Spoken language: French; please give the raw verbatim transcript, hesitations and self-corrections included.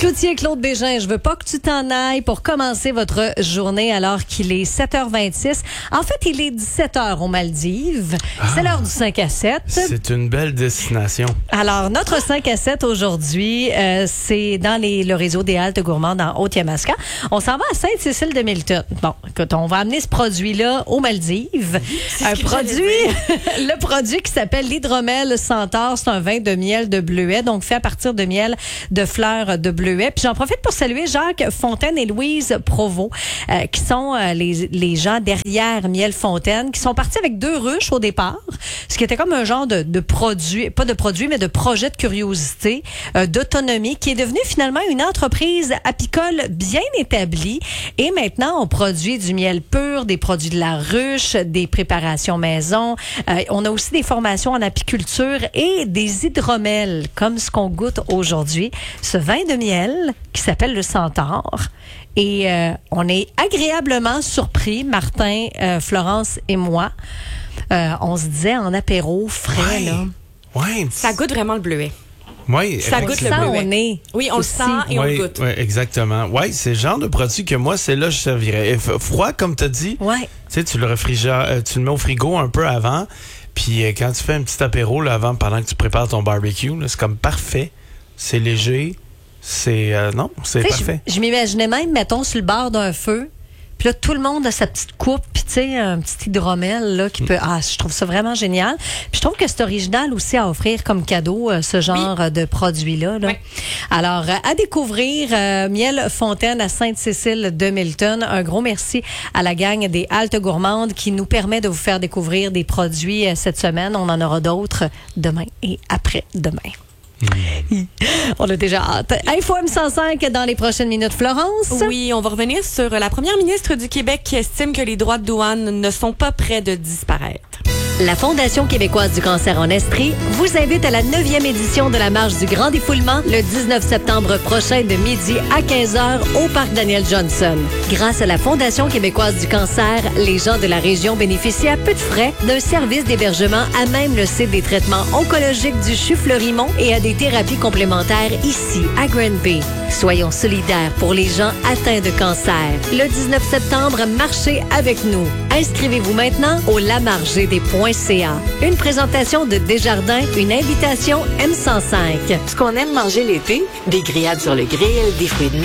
Cloutier, Claude Bégin, je veux pas que tu t'en ailles pour commencer votre journée alors qu'il est sept heures vingt-six. En fait, il est dix-sept heures aux Maldives. Ah, c'est l'heure du cinq à sept. C'est une belle destination. Alors, notre cinq à sept aujourd'hui, euh, c'est dans les, le réseau des haltes gourmandes en Haute-Yamaska. On s'en va à Sainte-Cécile de Milton. Bon, écoute, on va amener ce produit-là aux Maldives. C'est un produit, le produit qui s'appelle l'hydromel Centaure. C'est un vin de miel de bleuet, donc fait à partir de miel de fleurs de bleuet. Puis j'en profite pour saluer Jacques Fontaine et Louise Provost, euh, qui sont euh, les, les gens derrière Miel Fontaine, qui sont partis avec deux ruches au départ, ce qui était comme un genre de, de produit, pas de produit, mais de projet de curiosité, euh, d'autonomie, qui est devenu finalement une entreprise apicole bien établie. Et maintenant, on produit du miel pur, des produits de la ruche, des préparations maison. Euh, on a aussi des formations en apiculture et des hydromels, comme ce qu'on goûte aujourd'hui. Ce vin de miel qui s'appelle le Centaure. Et euh, on est agréablement surpris, Martin, euh, Florence et moi. Euh, on se disait en apéro frais, ouais. là. Ouais. Ça goûte vraiment le bleuet. Oui, ça goûte le bleuet. On est. Oui, on aussi. Le sent et oui, on le goûte. Oui, exactement. Oui, c'est le genre de produit que moi, c'est là que je servirais. Froid, comme tu as dit. Oui. Tu sais, tu le réfrigères, euh, tu le mets au frigo un peu avant. Puis euh, quand tu fais un petit apéro là, avant, pendant que tu prépares ton barbecue, là, c'est comme parfait. C'est léger. C'est euh, non, c'est parfait. Je, je m'imaginais même, mettons, sur le bord d'un feu. Puis là, tout le monde a sa petite coupe, puis tu sais, un petit hydromel là qui mm. peut. Ah, je trouve ça vraiment génial. Puis je trouve que c'est original aussi à offrir comme cadeau euh, ce genre oui. de produit-là. Là. Oui. Alors, euh, à découvrir euh, Miel Fontaine à Sainte-Cécile de Milton. Un gros merci à la gang des Haltes Gourmandes qui nous permet de vous faire découvrir des produits euh, cette semaine. On en aura d'autres demain et après-demain. Mmh. On a déjà hâte. Info M cent cinq dans les prochaines minutes, Florence. Oui, on va revenir sur la première ministre du Québec qui estime que les droits de douane ne sont pas près de disparaître. La Fondation québécoise du cancer en Estrie vous invite à la neuvième édition de la marche du Grand Défoulement le dix-neuf septembre prochain de midi à quinze heures au Parc Daniel Johnson. Grâce à la Fondation québécoise du cancer, les gens de la région bénéficient à peu de frais d'un service d'hébergement à même le site des traitements oncologiques du C H U Fleurimont et à des thérapies complémentaires ici à Granby. Soyons solidaires pour les gens atteints de cancer. Le dix-neuf septembre, marchez avec nous. Inscrivez-vous maintenant au lamargd point c a. Une présentation de Desjardins, une invitation M cent cinq. Ce qu'on aime manger l'été, des grillades sur le grill, des fruits de